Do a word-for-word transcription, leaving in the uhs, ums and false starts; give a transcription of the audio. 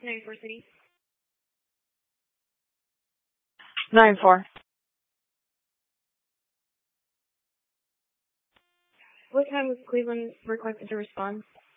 nine four City. Nine four. What time was Cleveland requested to respond?